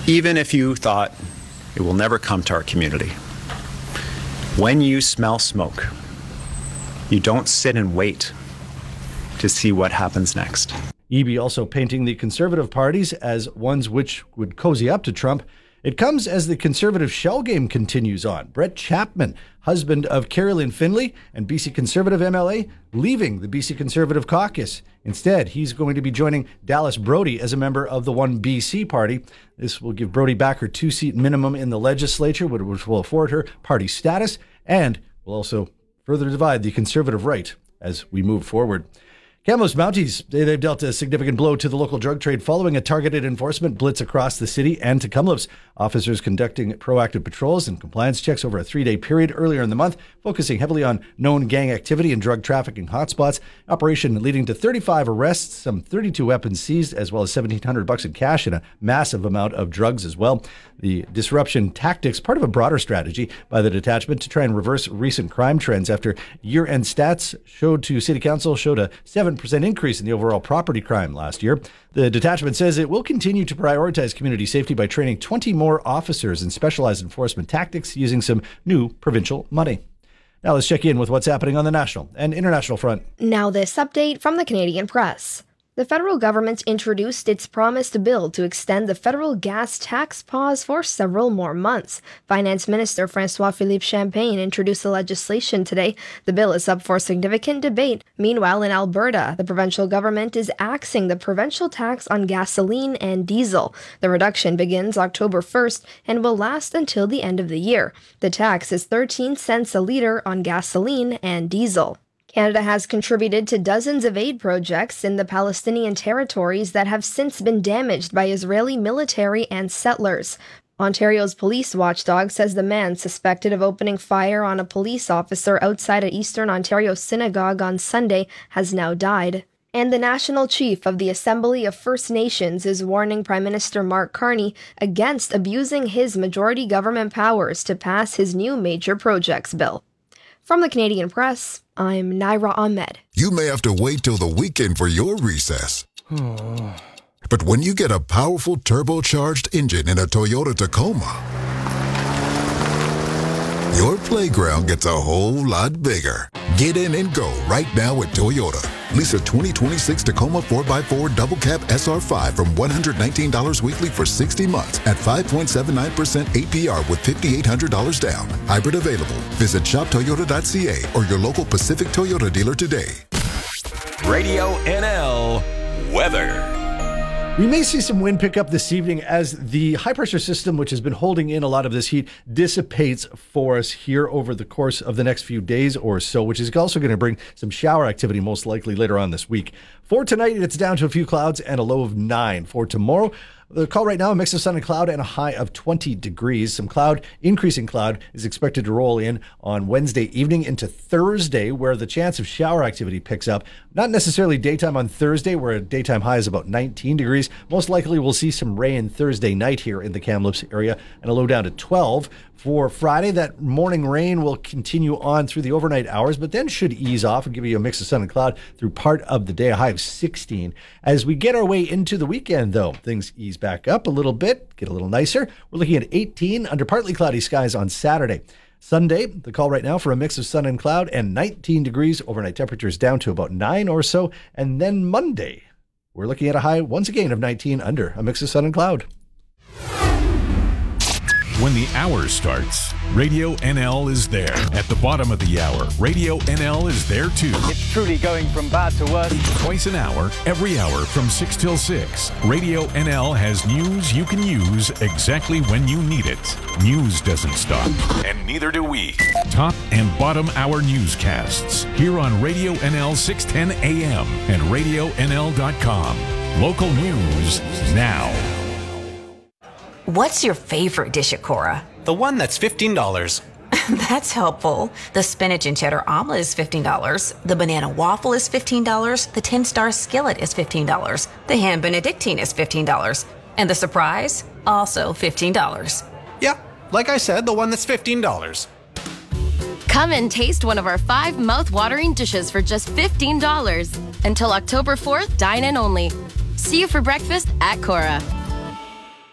Even if you thought it will never come to our community, when you smell smoke, you don't sit and wait to see what happens next. Eby also painting the Conservative parties as ones which would cozy up to Trump. It comes as the Conservative shell game continues on. Brett Chapman, husband of Carrie-Lynne Findlay and BC Conservative MLA, leaving the BC Conservative caucus. Instead, he's going to be joining Dallas Brody as a member of the One BC party. This will give Brody back her 2-seat minimum in the legislature, which will afford her party status, and will also further divide the Conservative right as we move forward. Kamloops Mounties, they've dealt a significant blow to the local drug trade following a targeted enforcement blitz across the city and to Kamloops. Officers conducting proactive patrols and compliance checks over a 3-day period earlier in the month, focusing heavily on known gang activity and drug trafficking hotspots. Operation leading to 35 arrests, some 32 weapons seized, as well as $1,700 in cash and a massive amount of drugs as well. The disruption tactics, part of a broader strategy by the detachment to try and reverse recent crime trends after year-end stats showed a 7% increase in the overall property crime last year. The detachment says it will continue to prioritize community safety by training 20 more officers in specialized enforcement tactics using some new provincial money. Now let's check in with what's happening on the national and international front. Now this update from the Canadian Press. The federal government introduced its promised bill to extend the federal gas tax pause for several more months. Finance Minister François-Philippe Champagne introduced the legislation today. The bill is up for significant debate. Meanwhile, in Alberta, the provincial government is axing the provincial tax on gasoline and diesel. The reduction begins October 1st and will last until the end of the year. The tax is 13 cents a litre on gasoline and diesel. Canada has contributed to dozens of aid projects in the Palestinian territories that have since been damaged by Israeli military and settlers. Ontario's police watchdog says the man suspected of opening fire on a police officer outside an Eastern Ontario synagogue on Sunday has now died. And the National Chief of the Assembly of First Nations is warning Prime Minister Mark Carney against abusing his majority government powers to pass his new major projects bill. From the Canadian Press, I'm Naira Ahmed. You may have to wait till the weekend for your recess. But when you get a powerful turbocharged engine in a Toyota Tacoma, your playground gets a whole lot bigger. Get in and go right now at Toyota. Lease a 2026 Tacoma 4x4 Double Cab SR5 from $119 weekly for 60 months at 5.79% APR with $5,800 down. Hybrid available. Visit shoptoyota.ca or your local Pacific Toyota dealer today. Radio NL weather. We may see some wind pickup this evening as the high-pressure system, which has been holding in a lot of this heat, dissipates for us here over the course of the next few days or so, which is also going to bring some shower activity most likely later on this week. For tonight, it's down to a few clouds and a low of 9. For tomorrow, the call right now, a mix of sun and cloud and a high of 20 degrees. Some cloud, increasing cloud, is expected to roll in on Wednesday evening into Thursday, where the chance of shower activity picks up. Not necessarily daytime on Thursday, where a daytime high is about 19 degrees. Most likely we'll see some rain Thursday night here in the Kamloops area and a low down to 12. For Friday, that morning rain will continue on through the overnight hours, but then should ease off and give you a mix of sun and cloud through part of the day, a high of 16. As we get our way into the weekend, though, things ease back up a little bit, get a little nicer. We're looking at 18 under partly cloudy skies on Saturday. Sunday, the call right now for a mix of sun and cloud and 19 degrees. Overnight temperatures down to about 9 or so. And then Monday, we're looking at a high once again of 19 under a mix of sun and cloud. When the hour starts, Radio NL is there. At the bottom of the hour, Radio NL is there too. It's truly going from bad to worse. Twice an hour, every hour from 6 till 6. Radio NL has news you can use exactly when you need it. News doesn't stop, and neither do we. Top and bottom hour newscasts here on Radio NL 610 AM and RadioNL.com. Local news now. What's your favorite dish at Cora? The one that's $15. That's helpful. The spinach and cheddar omelet is $15. The banana waffle is $15. The 10-star skillet is $15. The ham benedictine is $15. And the surprise? Also $15. Yeah, like I said, the one that's $15. Come and taste one of our 5 mouth-watering dishes for just $15. Until October 4th, dine in only. See you for breakfast at Cora.